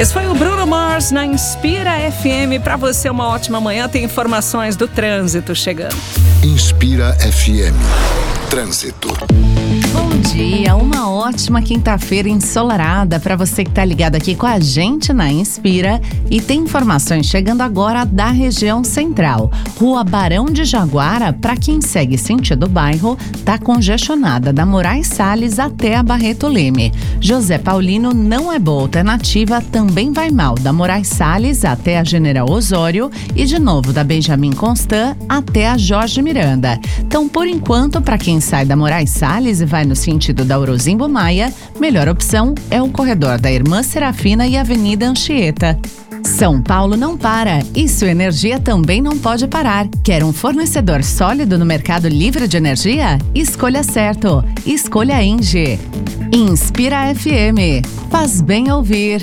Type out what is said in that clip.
Esse foi o Bruno Mars na Inspira FM. Para você, uma ótima manhã. Tem informações do trânsito chegando. Inspira FM. Trânsito. Bom dia, uma ótima quinta-feira ensolarada para você que está ligado aqui com a gente na Inspira. E tem informações chegando agora da região central. Rua Barão de Jaguara, para quem segue sentido bairro, tá congestionada da Moraes Salles até a Barreto Leme. José Paulino não é boa alternativa, também vai mal da Moraes Salles até a General Osório e de novo da Benjamin Constant até a Jorge Miranda. Então, por enquanto, para quem sai da Moraes Salles e vai no sentido da Orozimbo Maia, melhor opção é o corredor da Irmã Serafina e Avenida Anchieta. São Paulo não para e sua energia também não pode parar. Quer um fornecedor sólido no mercado livre de energia? Escolha certo. Escolha ENGIE. Inspira FM. Faz bem ouvir.